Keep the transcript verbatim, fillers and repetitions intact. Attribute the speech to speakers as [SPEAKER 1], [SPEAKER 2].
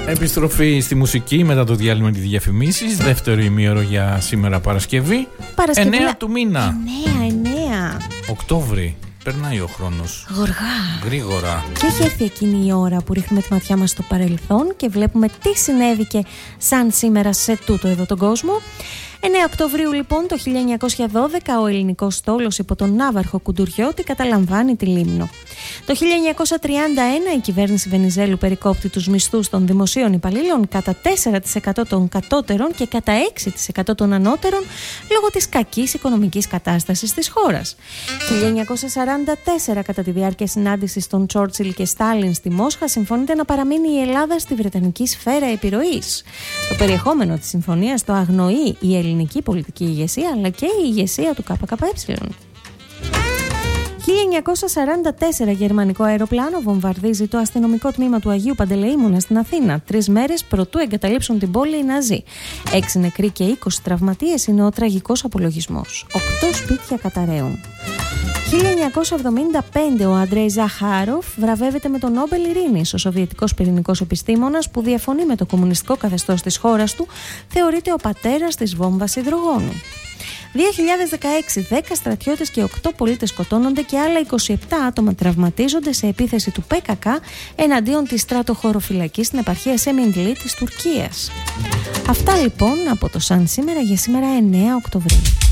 [SPEAKER 1] Επιστροφή στη μουσική μετά το διάλειμμα της διαφημίσεις. Δεύτερο ημίωρο για σήμερα Παρασκευή.
[SPEAKER 2] Παρασκευή
[SPEAKER 1] εννέα του μήνα.
[SPEAKER 2] εννέα, εννέα.
[SPEAKER 1] Οκτώβρη. Περνάει ο χρόνος.
[SPEAKER 2] Γοργά.
[SPEAKER 1] Γρήγορα.
[SPEAKER 2] Και έχει έρθει εκείνη η ώρα που ρίχνουμε τη ματιά μας στο παρελθόν και βλέπουμε τι συνέβηκε σαν σήμερα σε τούτο εδώ τον κόσμο. εννέα Οκτωβρίου λοιπόν το χίλια εννιακόσια δώδεκα ο ελληνικός στόλος υπό τον Ναύαρχο Κουντουριώτη καταλαμβάνει τη Λίμνο. Το χίλια εννιακόσια τριάντα ένα η κυβέρνηση Βενιζέλου περικόπτει τους μισθούς των δημοσίων υπαλλήλων κατά τέσσερα τοις εκατό των κατώτερων και κατά έξι τοις εκατό των ανώτερων λόγω της κακής οικονομικής κατάστασης της χώρας. χίλια εννιακόσια σαράντα τέσσερα κατά τη διάρκεια συνάντησης των Τσόρτσιλ και Στάλιν στη Μόσχα συμφωνείται να παραμείνει η Ελλάδα στη βρετανική σφαίρα επιρροής. Το περιεχόμενο της συμφωνίας το αγνοεί η ελληνική πολιτική ηγεσία αλλά και η ηγεσία του ΚΚΕ. χίλια εννιακόσια σαράντα τέσσερα γερμανικό αεροπλάνο βομβαρδίζει το αστυνομικό τμήμα του Αγίου Παντελεήμωνα στην Αθήνα. Τρεις μέρες προτού εγκαταλείψουν την πόλη οι Ναζί. Έξι νεκροί και είκοσι τραυματίες είναι ο τραγικός απολογισμός. Οκτώ σπίτια καταραίουν. χίλια εννιακόσια εβδομήντα πέντε ο Αντρέι Ζαχάροφ βραβεύεται με τον Νόμπελ Ειρήνης. Ο σοβιετικός πυρηνικός επιστήμονας που διαφωνεί με το κομμουνιστικό καθεστώς της χώρας του θεωρείται ο πατέρας της βόμβας υδρογόνου. δύο χιλιάδες δεκαέξι δέκα στρατιώτες και οκτώ πολίτες σκοτώνονται και άλλα είκοσι επτά άτομα τραυματίζονται σε επίθεση του ΠΚΚ εναντίον της στρατοχωροφυλακής στην επαρχία Σεμιντλή της Τουρκίας. Αυτά λοιπόν από το Σαν σήμερα για σήμερα εννέα Οκτωβρίου.